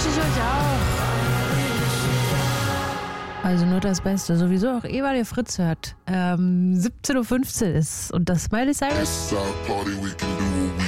wünsche ich euch auch. Also nur das Beste. Sowieso auch Eva, der Fritz hört. 17:15 Uhr ist und das Miley Cyrus.